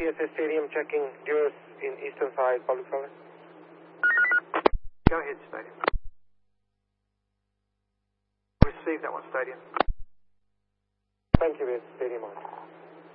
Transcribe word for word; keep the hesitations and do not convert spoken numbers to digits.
T S S Stadium checking yours in eastern side, public service. Go ahead, Stadium. Receive that one, Stadium. Thank you, Stadium on.